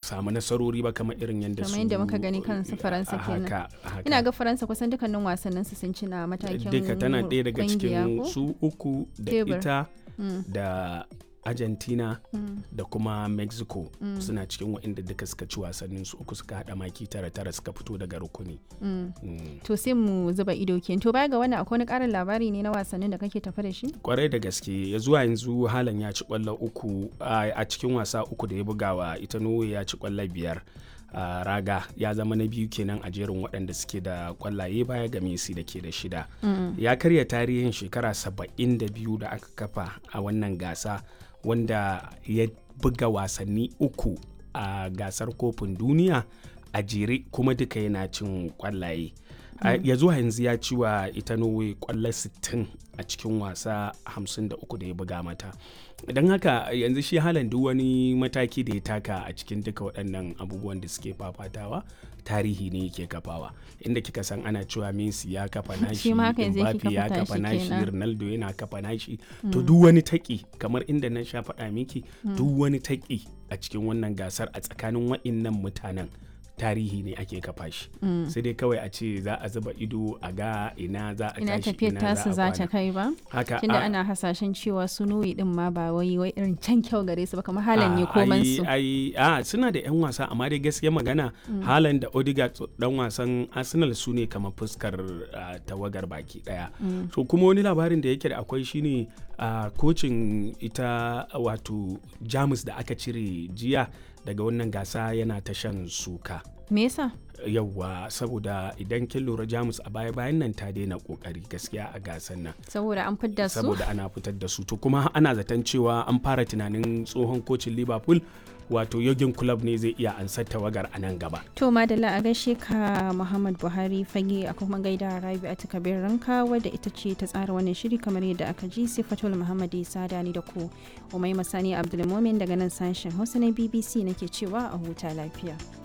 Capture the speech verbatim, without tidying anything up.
samu nasarori ba kamar irin yadda su kamar yadda muka gani kan su Faransa kenan. haka, haka. Ina ga Faransa kusan dukkanin wasannin su sun ci na matakin duka tana ɗaya daga kungiya cikin ko? su uku da Tebur. ita Mm. da Argentina Mm. da kuma Mexico suna cikin waɗanda duka suka ci wasannin su uku suka haɗa maki tara tara suka fito daga rukuni. Mm. Mm. To sai mu zuba ido kenan. To baya ga wannan akwai wani ƙarin labari ne na wasannin da kake tafa da shi? Kwarai da gaske ya zuwa yanzu Haaland ya ci kwallo uku a a cikin wasa uku da ya bugawa ita Norway ya ci kwallo biyar. Uh, raga ya zama na biyu kenan a jerin waɗanda suke da kwallaye baya ga Messi da ke da shida. Mm. Ya karya tarihin shekara saba'in da biyu da aka kafa a wannan gasa wanda ya buga wasanni uku a gasar kofin duniya a jere kuma duka yana cin kwallaye. Uh, ya zuwa yanzu ya ci wa ita Norway kwallo sittin a cikin wasa hamsin da uku da ya buga mata. Don haka yanzu shi Haaland duk wani mataki da ya taka a cikin duka waɗannan abubuwan da suke fafatawa tarihi ne yake kafawa, inda kika san ana cewa Messi ya kafa nashi, Shi ma haka yanzu yake Mbappe ya kafa kafa tashi nashi, kenan. Ronaldo yana kafa nashi. To duk wani taki kamar inda na sha faɗa miki duk wani taki a cikin wannan gasar a tsakanin waɗannan mutanen tarihi ne ake kafa shi. Sai dai kawai a ce za a zuba ido a ga ina za a Ina tashi tafiyar ina tasu za za a ta kwana. kai ba? Haka Tunda a- ana hasashen cewa su Norway din ma ba wai wai irin can kyau gare su ba kamar Haaland ne Ah, koman ai- su. ai- a suna da 'yan wasa amma dai gaskiya magana Haaland da Odegaard dan wasan Arsenal su ne kamar fuskar ah, tawagar baki daya. So kuma wani labarin da yake da akwai shine ah, kocin ita wato Jamus da aka cire jiya daga wannan gasa yana ta shan suka. Me yasa? Yawwa saboda idan kin lura Jamus a baya bayan nan ta daina kokari gaskiya a gasan nan. Saboda an fidda su? Saboda ana fitar da su to kuma ana zaton cewa an fara tunanin tsohon kocin Liverpool wato Jurgen Klopp ne zai iya ansar tawagar a nan gaba. To madalla a gaishe ka Muhammad Buhari fage a kuma gaida Rabi'atu Kabir Ranka wadda ita ce ta tsara wannan shiri kamar yadda aka ji Sifatul Muhammad Isa Dani da ku Umaima Sani Abdulmumin daga nan sashen Hausa na B B C nake cewa a huta lafiya.